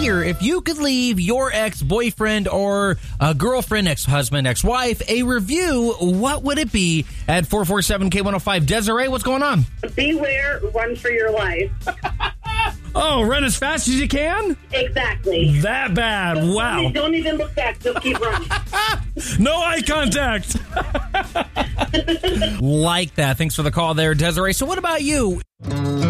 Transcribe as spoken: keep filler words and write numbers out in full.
here. If you could leave your ex-boyfriend or uh, girlfriend, ex-husband, ex-wife a review, what would it be? At four four seven K one oh five. Desiree, what's going on? Beware, run for your life. Oh, run as fast as you can? Exactly. That bad. Don't, Wow. Don't, don't even look back. Just keep running. No eye contact. Like that. Thanks for the call there, Desiree. So what about you?